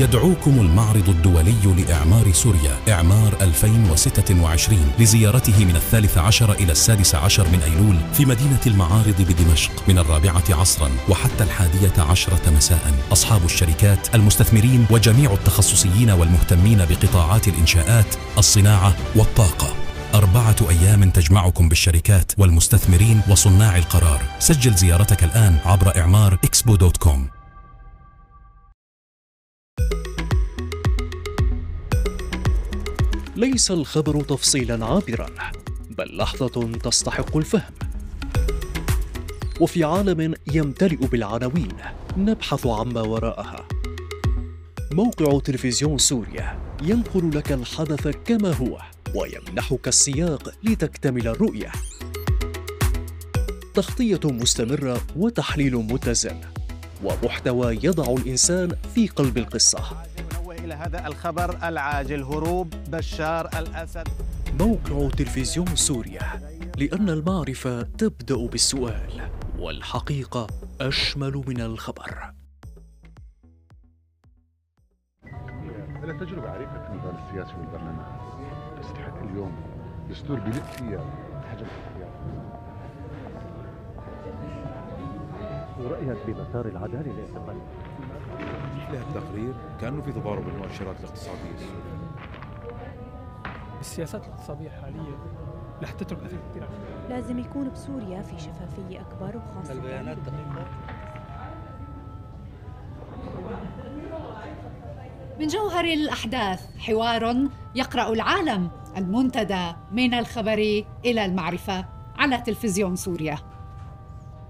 يدعوكم المعرض الدولي لإعمار سوريا إعمار 2026 لزيارته من 13 إلى 16 من أيلول في مدينة المعارض بدمشق من 4 عصرا وحتى 11 مساء. أصحاب الشركات، المستثمرين وجميع التخصصيين والمهتمين بقطاعات الإنشاءات، الصناعة والطاقة. 4 أيام تجمعكم بالشركات والمستثمرين وصناع القرار. سجل زيارتك الآن عبر إعمار-expo.com. ليس الخبر تفصيلا عابرا، بل لحظة تستحق الفهم. وفي عالم يمتلئ بالعناوين نبحث عما وراءها. موقع تلفزيون سوريا ينقل لك الحدث كما هو ويمنحك السياق لتكتمل الرؤية. تغطية مستمرة وتحليل متزن ومحتوى يضع الإنسان في قلب القصة. إلى هذا الخبر العاجل: هروب بشار الأسد. موقع تلفزيون سوريا، لأن المعرفة تبدأ بالسؤال والحقيقة أشمل من الخبر. أنا تجربة عريقة في المجال السياسي والبرلمان، بس لحد اليوم دستور بلد فيها حاجة ورأيك بمسار العدالة لاعتقال مثل التقرير كأنه في تضارب المؤشرات الاقتصادية السورية. السياسات الاقتصادية الحالية رح تترك أثر كثير. لازم يكون بسوريا في شفافية أكبر وخاصة البيانات دقيقة. من جوهر الأحداث حوار يقرأ العالم، المنتدى من الخبر إلى المعرفة على تلفزيون سوريا.